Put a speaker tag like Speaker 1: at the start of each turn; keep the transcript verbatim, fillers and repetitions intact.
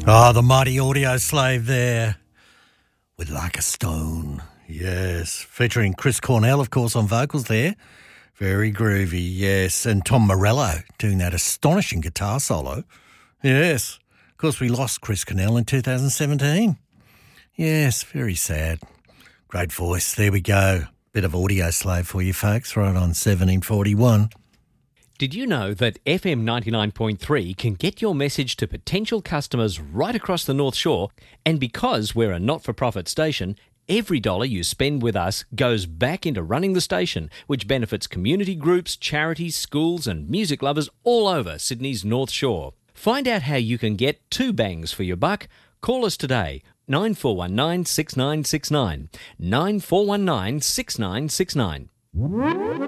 Speaker 1: Oh, the mighty Audio Slave there with Like a Stone. Yes, featuring Chris Cornell, of course, on vocals there. Very groovy, yes. And Tom Morello doing that astonishing guitar solo. Yes. Of course, we lost Chris Cornell in two thousand seventeen. Yes, very sad. Great voice. There we go. Bit of Audio Slave for you folks, right on seventeen forty-one.
Speaker 2: Did you know that F M ninety-nine point three can get your message to potential customers right across the North Shore? And because we're a not-for-profit station, every dollar you spend with us goes back into running the station, which benefits community groups, charities, schools and music lovers all over Sydney's North Shore. Find out how you can get two bangs for your buck. Call us today, nine four one nine, six nine six nine, nine four one nine, six nine six nine.